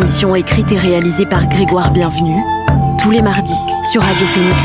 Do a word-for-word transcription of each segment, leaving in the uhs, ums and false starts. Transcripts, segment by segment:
émission écrite et réalisée par Grégoire Bienvenu, tous les mardis sur Radio Phoenix.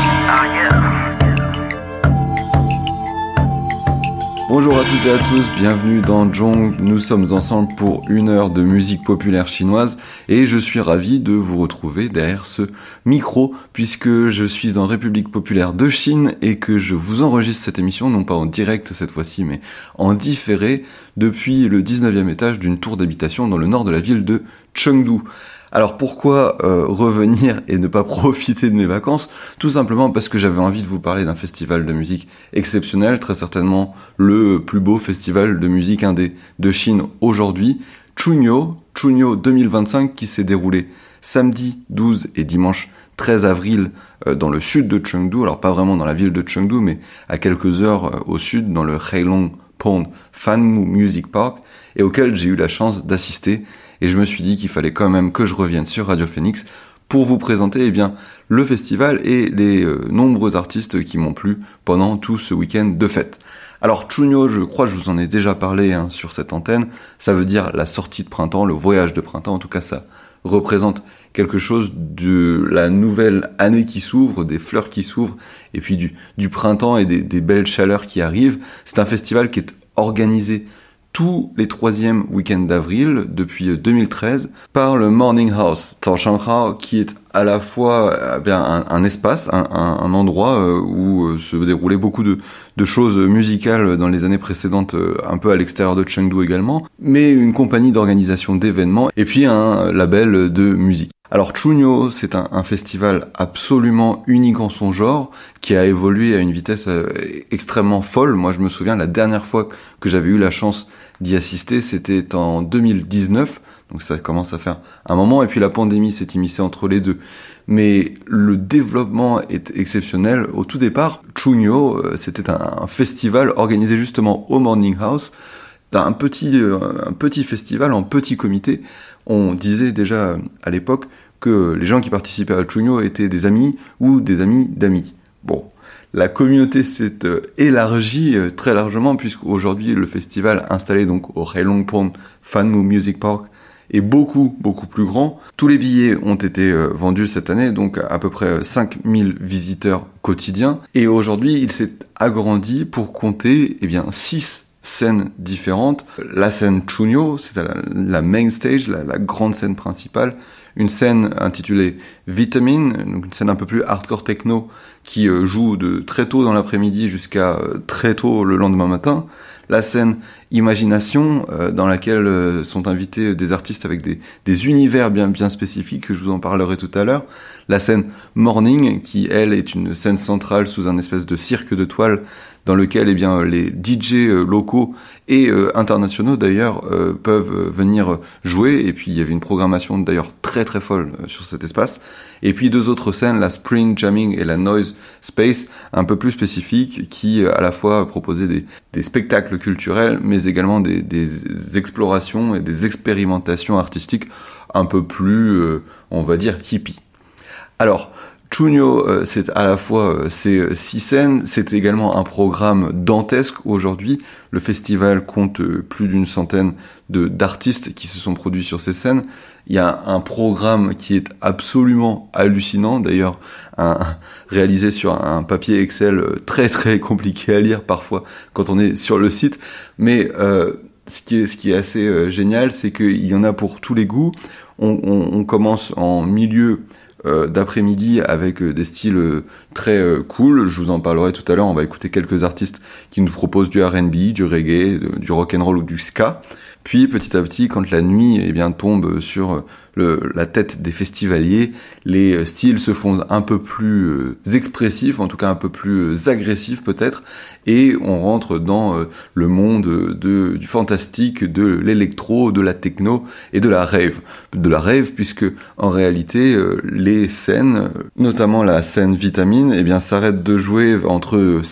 Bonjour à toutes et à tous, bienvenue dans Zhong. Nous sommes ensemble pour une heure de musique populaire chinoise et je suis ravi de vous retrouver derrière ce micro puisque je suis en République populaire de Chine et que je vous enregistre cette émission, non pas en direct cette fois-ci, mais en différé depuis le dix-neuvième étage d'une tour d'habitation dans le nord de la ville de Chengdu. Alors pourquoi euh, revenir et ne pas profiter de mes vacances ? Tout simplement parce que j'avais envie de vous parler d'un festival de musique exceptionnel, très certainement le plus beau festival de musique indé de Chine aujourd'hui, Chunyo, Chunyo deux mille vingt-cinq, qui s'est déroulé samedi douze et dimanche treize avril euh, dans le sud de Chengdu, alors pas vraiment dans la ville de Chengdu, mais à quelques heures euh, au sud, dans le Heilong Pond Fanmu Music Park, et auquel j'ai eu la chance d'assister. Et je me suis dit qu'il fallait quand même que je revienne sur Radio Phoenix pour vous présenter eh bien, le festival et les euh, nombreux artistes qui m'ont plu pendant tout ce week-end de fête. Alors Chunyo, je crois que je vous en ai déjà parlé hein, sur cette antenne, ça veut dire la sortie de printemps, le voyage de printemps, en tout cas ça représente quelque chose de la nouvelle année qui s'ouvre, des fleurs qui s'ouvrent, et puis du, du printemps et des, des belles chaleurs qui arrivent. C'est un festival qui est organisé tous les troisièmes week-ends d'avril depuis deux mille treize par le Morning House Zhaoshanghao, qui est à la fois eh bien un, un espace, un, un, un endroit euh, où euh, se déroulaient beaucoup de, de choses musicales dans les années précédentes, euh, un peu à l'extérieur de Chengdu également, mais une compagnie d'organisation d'événements et puis un label de musique. Alors Chunyo, c'est un, un festival absolument unique en son genre, qui a évolué à une vitesse euh, extrêmement folle. Moi je me souviens, la dernière fois que j'avais eu la chance d'y assister, c'était en deux mille dix-neuf, donc ça commence à faire un moment, et puis la pandémie s'est immiscée entre les deux. Mais le développement est exceptionnel. Au tout départ, Chunyo, euh, c'était un, un festival organisé justement au Morning House, un petit, euh, un petit festival en petit comité. On disait déjà à l'époque que les gens qui participaient à Chunyo étaient des amis ou des amis d'amis. Bon, la communauté s'est euh, élargie euh, très largement puisqu'aujourd'hui le festival installé donc au Heilong Pond Fanmu Music Park est beaucoup beaucoup plus grand. Tous les billets ont été euh, vendus cette année, donc à peu près cinq mille visiteurs quotidiens. Et aujourd'hui, il s'est agrandi pour compter eh bien six scènes différentes. La scène Chunyo, c'est la, la main stage, la, la grande scène principale. Une scène intitulée Vitamin, donc une scène un peu plus hardcore techno qui euh, joue de très tôt dans l'après-midi jusqu'à euh, très tôt le lendemain matin. La scène Imagination, euh, dans laquelle euh, sont invités des artistes avec des, des univers bien, bien spécifiques, que je vous en parlerai tout à l'heure. La scène Morning, qui elle est une scène centrale sous un espèce de cirque de toile, dans lequel eh bien, les D J locaux et euh, internationaux d'ailleurs euh, peuvent venir jouer. Et puis il y avait une programmation d'ailleurs très très folle euh, sur cet espace. Et puis deux autres scènes, la Spring Jamming et la Noise Space, un peu plus spécifiques, qui à la fois proposaient des, des spectacles culturels, mais également des, des explorations et des expérimentations artistiques un peu plus, euh, on va dire, hippie. Alors, Chunyo, euh, c'est à la fois euh, ces euh, six scènes, c'est également un programme dantesque aujourd'hui. Le festival compte euh, plus d'une centaine de, d'artistes qui se sont produits sur ces scènes. Il y a un programme qui est absolument hallucinant, d'ailleurs un, réalisé sur un papier Excel très très compliqué à lire parfois quand on est sur le site. Mais euh, ce, qui est, ce qui est assez euh, génial, c'est qu'il y en a pour tous les goûts. On, on, on commence en milieu Euh, d'après-midi avec euh, des styles euh, très euh, cool. Je vous en parlerai tout à l'heure. On va écouter quelques artistes qui nous proposent du R and B, du reggae, de, du rock'n'roll ou du ska. Puis petit à petit, quand la nuit eh bien, tombe sur le, la tête des festivaliers, les styles se font un peu plus euh, expressifs, en tout cas un peu plus euh, agressifs peut-être, et on rentre dans euh, le monde de, du fantastique, de l'électro, de la techno et de la rave. De la rave puisque en réalité euh, les scènes, notamment la scène Vitamine, eh bien s'arrêtent de jouer entre